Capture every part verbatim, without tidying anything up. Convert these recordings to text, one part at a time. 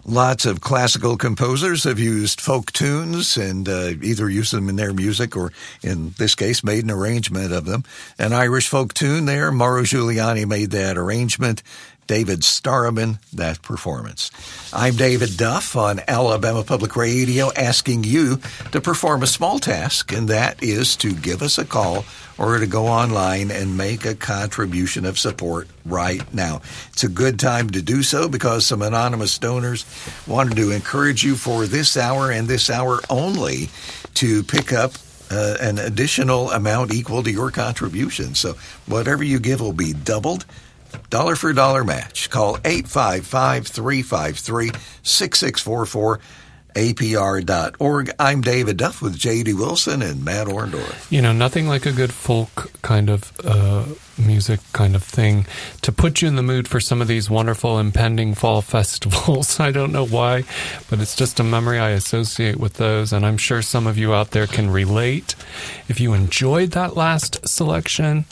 Lots of classical composers have used folk tunes and uh, either used them in their music or, in this case, made an arrangement of them. An Irish folk tune there, Mauro Giuliani made that arrangement. David Starrman, that performance. I'm David Duff on Alabama Public Radio, asking you to perform a small task, and that is to give us a call or to go online and make a contribution of support right now. It's a good time to do so because some anonymous donors wanted to encourage you for this hour and this hour only to pick up uh, an additional amount equal to your contribution. So whatever you give will be doubled. Dollar for dollar match. Call eight five five, three five three, six six four four, A P R dot org. I'm David Duff with J D. Wilson and Matt Orndorff. You know, nothing like a good folk kind of uh, music kind of thing to put you in the mood for some of these wonderful impending fall festivals. I don't know why, but it's just a memory I associate with those, and I'm sure some of you out there can relate. If you enjoyed that last selection,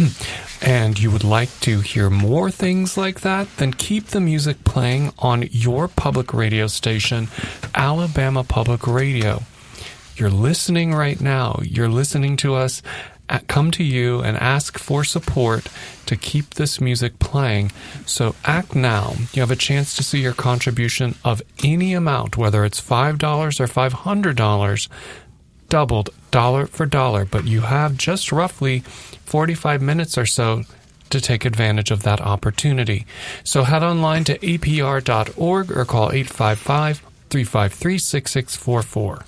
and you would like to hear more things like that, then keep the music playing on your public radio station, Alabama Public Radio. You're listening right now. You're listening to us come to you and ask for support to keep this music playing. So act now. You have a chance to see your contribution of any amount, whether it's five dollars or five hundred dollars, doubled dollar for dollar, but you have just roughly forty-five minutes or so to take advantage of that opportunity. So head online to A P R dot org or call eight five five, three five three, six six four four.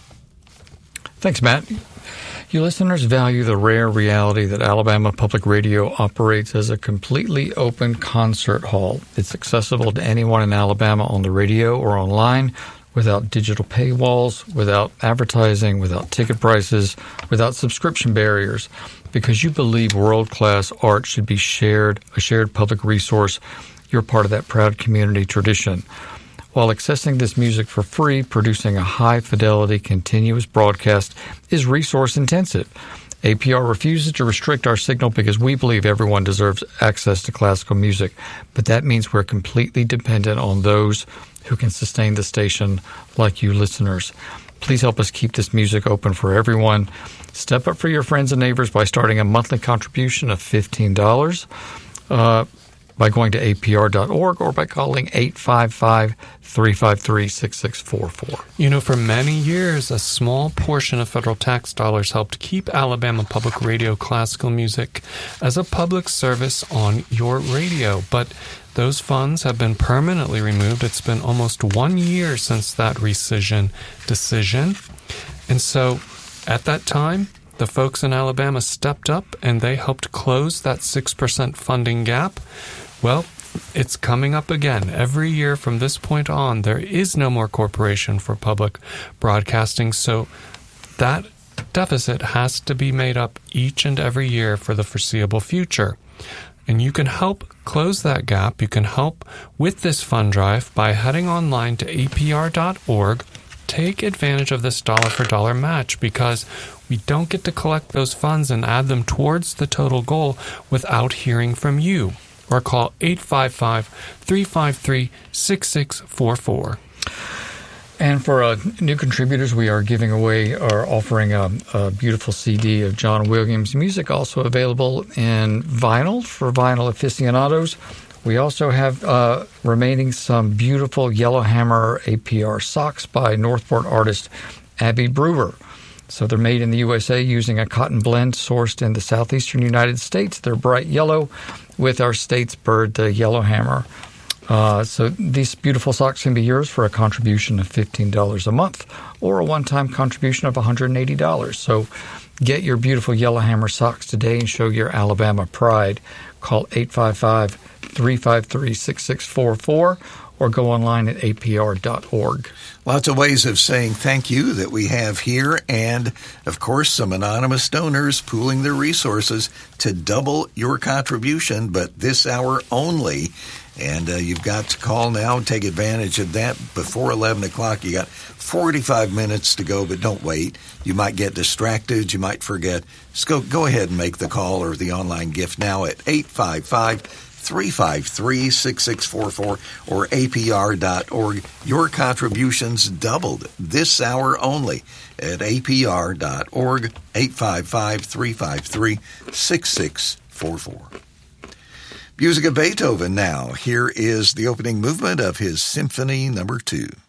Thanks, Matt. You listeners value the rare reality that Alabama Public Radio operates as a completely open concert hall. It's accessible to anyone in Alabama on the radio or online, without digital paywalls, without advertising, without ticket prices, without subscription barriers, because you believe world-class art should be shared, a shared public resource. You're part of that proud community tradition. While accessing this music for free, producing a high-fidelity, continuous broadcast is resource-intensive. A P R refuses to restrict our signal because we believe everyone deserves access to classical music, but that means we're completely dependent on those who can sustain the station, like you listeners. Please help us keep this music open for everyone. Step up for your friends and neighbors by starting a monthly contribution of fifteen dollars uh, by going to A P R dot org or by calling eight five five, three five three, six six four four. You know, for many years, a small portion of federal tax dollars helped keep Alabama Public Radio classical music as a public service on your radio, but those funds have been permanently removed. It's been almost one year since that rescission decision. And so at that time, the folks in Alabama stepped up and they helped close that six percent funding gap. Well, it's coming up again. Every year from this point on, there is no more Corporation for Public Broadcasting. So that deficit has to be made up each and every year for the foreseeable future. And you can help close that gap. You can help with this fund drive by heading online to A P R dot org. Take advantage of this dollar for dollar match because we don't get to collect those funds and add them towards the total goal without hearing from you. Or call eight five five, three five three, six six four four. And for uh, new contributors, we are giving away or offering a, a beautiful C D of John Williams music, also available in vinyl for vinyl aficionados. We also have uh, remaining some beautiful Yellowhammer A P R socks by Northport artist Abby Brewer. So they're made in the U S A using a cotton blend sourced in the southeastern United States. They're bright yellow with our state's bird, the Yellowhammer. Uh, so these beautiful socks can be yours for a contribution of fifteen dollars a month or a one-time contribution of one hundred eighty dollars. So get your beautiful Yellowhammer socks today and show your Alabama pride. Call eight five five, three five three, six six four four or go online at A P R dot org. Lots of ways of saying thank you that we have here, and, of course, some anonymous donors pooling their resources to double your contribution, but this hour only. And uh, you've got to call now and take advantage of that before eleven o'clock. You got forty-five minutes to go, but don't wait. You might get distracted. You might forget. Just go, go ahead and make the call or the online gift now at eight five five, three five three, six six four four or A P R dot org. Your contributions doubled this hour only at A P R dot org, eight five five, three five three, six six four four. Music of Beethoven now. Here is the opening movement of his Symphony Number Two.